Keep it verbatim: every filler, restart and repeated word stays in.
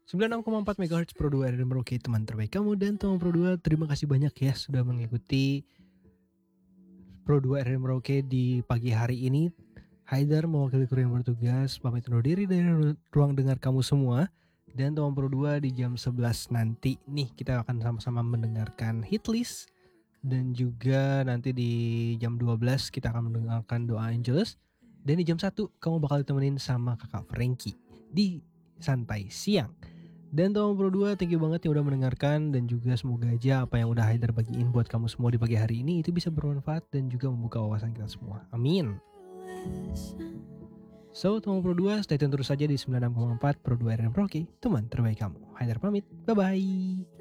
sembilan puluh enam koma empat megahertz Pro dua R R Merauke, teman terbaik kamu. Dan teman Pro dua, terima kasih banyak ya sudah mengikuti Pro dua R R Merauke di pagi hari ini. Haidar mewakili kru yang bertugas pamit undur diri dari ruang dengar kamu semua. Dan teman Pro dua, di jam sebelas nanti nih kita akan sama-sama mendengarkan hitlist. Dan juga nanti di jam dua belas kita akan mendengarkan doa Angelus. Dan di jam satu kamu bakal ditemenin sama kakak Frankie di Santai Siang. Dan teman Pro dua, thank you banget yang udah mendengarkan. Dan juga semoga aja apa yang udah Haidar bagiin buat kamu semua di pagi hari ini itu bisa bermanfaat dan juga membuka wawasan kita semua. Amin. So, teman Pro dua, stay tune terus saja di sembilan puluh enam koma empat Pro dua R R Merauke, teman terbaik kamu. Haidar pamit, bye-bye.